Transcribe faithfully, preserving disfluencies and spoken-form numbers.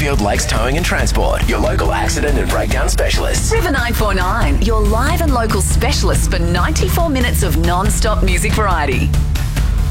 Riverfield Lakes Towing and Transport, your local accident and breakdown specialists. River nine four nine, your live and local specialists for ninety-four minutes of non-stop music variety.